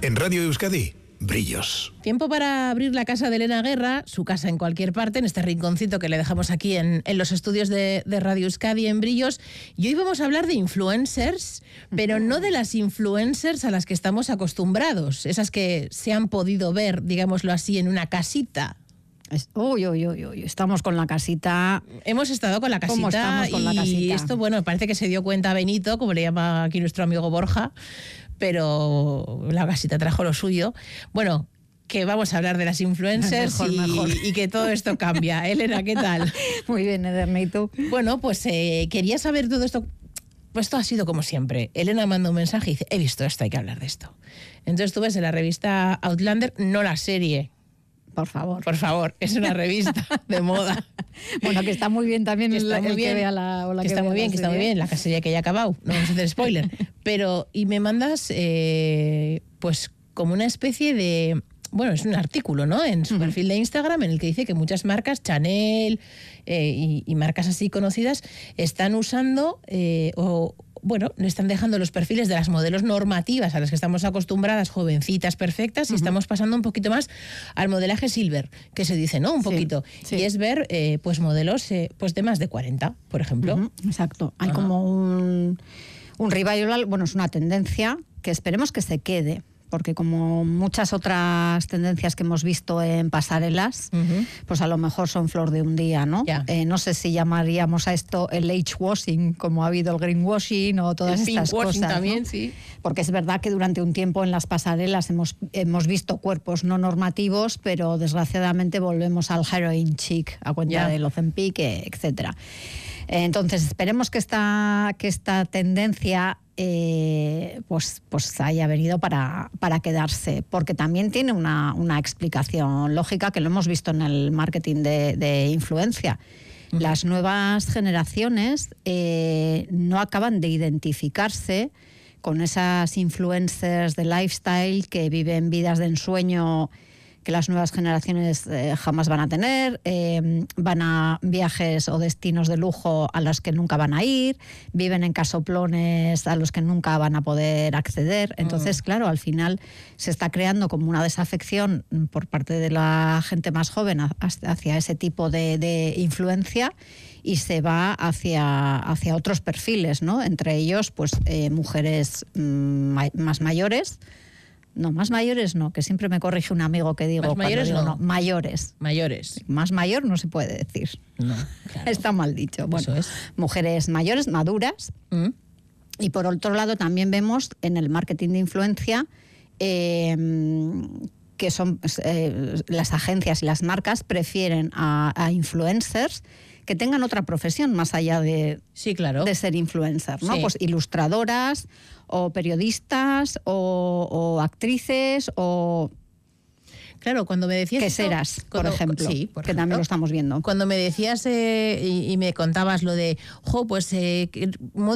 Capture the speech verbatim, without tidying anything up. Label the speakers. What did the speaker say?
Speaker 1: En Radio Euskadi, Brillos.
Speaker 2: Tiempo para abrir la casa de Elena Guerra, su casa en cualquier parte, en este rinconcito que le dejamos aquí en, en los estudios de, de Radio Euskadi en Brillos. Y hoy vamos a hablar de influencers, pero no de las influencers a las que estamos acostumbrados, esas que se han podido ver, digámoslo así, en una casita.
Speaker 3: Uy, uy, uy, uy, estamos con la casita.
Speaker 2: Hemos estado con la casita.
Speaker 3: ¿Cómo estamos con
Speaker 2: y
Speaker 3: la casita?
Speaker 2: Esto, bueno, parece que se dio cuenta Benito, como le llama aquí nuestro amigo Borja, pero la casita trajo lo suyo. Bueno, que vamos a hablar de las influencers
Speaker 3: mejor,
Speaker 2: y,
Speaker 3: mejor.
Speaker 2: y que todo esto cambia. Elena, ¿qué tal?
Speaker 3: Muy bien, Ederna, ¿y tú?
Speaker 2: Bueno, pues eh, quería saber todo esto. Pues esto ha sido como siempre. Elena manda un mensaje y dice, he visto esto, hay que hablar de esto. Entonces tú ves en la revista Outlander, no la serie.
Speaker 3: Por favor.
Speaker 2: Por favor, es una revista de moda.
Speaker 3: Bueno, que está muy bien también
Speaker 2: Que
Speaker 3: el,
Speaker 2: está muy
Speaker 3: el
Speaker 2: bien,
Speaker 3: que vea la, o la
Speaker 2: que
Speaker 3: que
Speaker 2: está
Speaker 3: vea
Speaker 2: muy bien,
Speaker 3: la
Speaker 2: que está muy
Speaker 3: serie.
Speaker 2: bien, la serie que ya ha acabado, no vamos a hacer spoiler. Pero, y me mandas, eh, pues, como una especie de, bueno, es un artículo, ¿no? En su
Speaker 3: Uh-huh.
Speaker 2: perfil de Instagram, en el que dice que muchas marcas, Chanel eh, y, y marcas así conocidas, están usando eh, o bueno, le están dejando los perfiles de las modelos normativas a las que estamos acostumbradas, jovencitas, perfectas, y uh-huh. estamos pasando un poquito más al modelaje silver, que se dice, ¿no? Un poquito. Sí, sí. Y es ver, eh, pues, modelos eh, pues de más de cuarenta, por ejemplo.
Speaker 3: Uh-huh. Exacto. Hay uh-huh. como un, un revival, bueno, es una tendencia que esperemos que se quede, porque como muchas otras tendencias que hemos visto en pasarelas, uh-huh. pues a lo mejor son flor de un día, ¿no?
Speaker 2: Yeah.
Speaker 3: Eh, no sé si llamaríamos a esto el age-washing, como ha habido el greenwashing o todas
Speaker 2: el
Speaker 3: estas cosas,
Speaker 2: también,
Speaker 3: ¿no?
Speaker 2: Sí.
Speaker 3: Porque es verdad que durante un tiempo en las pasarelas hemos, hemos visto cuerpos no normativos, pero desgraciadamente volvemos al heroin chic, a cuenta yeah. del Ozempic, etcétera. Entonces esperemos que esta, que esta tendencia eh, pues, pues haya venido para, para quedarse, porque también tiene una, una explicación lógica que lo hemos visto en el marketing de, de influencia. Uh-huh. Las nuevas generaciones eh, no acaban de identificarse con esas influencers de lifestyle que viven vidas de ensueño que las nuevas generaciones eh, jamás van a tener, eh, van a viajes o destinos de lujo a los que nunca van a ir, viven en casoplones a los que nunca van a poder acceder. Entonces, mm. claro, al final se está creando como una desafección por parte de la gente más joven hacia ese tipo de, de influencia y se va hacia, hacia otros perfiles, ¿no? Entre ellos, pues, eh, mujeres mm, más mayores. No, más mayores no, que siempre me corrige un amigo que digo...
Speaker 2: Más mayores
Speaker 3: digo,
Speaker 2: no.
Speaker 3: no. Mayores.
Speaker 2: Mayores.
Speaker 3: Más mayor no se puede decir.
Speaker 2: No, claro.
Speaker 3: Está mal dicho. Bueno,
Speaker 2: eso es.
Speaker 3: Mujeres mayores, maduras. Mm. Y por otro lado también vemos en el marketing de influencia eh, que son eh, las agencias y las marcas prefieren a, a influencers que tengan otra profesión más allá de,
Speaker 2: sí, claro.
Speaker 3: de ser influencer, ¿no?
Speaker 2: Sí.
Speaker 3: Pues ilustradoras o periodistas o, o actrices o...
Speaker 2: Claro, cuando me decías...
Speaker 3: Queseras,
Speaker 2: esto,
Speaker 3: por
Speaker 2: cuando,
Speaker 3: ejemplo,
Speaker 2: sí, por
Speaker 3: que
Speaker 2: ejemplo,
Speaker 3: también lo estamos viendo.
Speaker 2: Cuando me decías eh, y, y me contabas lo de, jo, pues... Eh,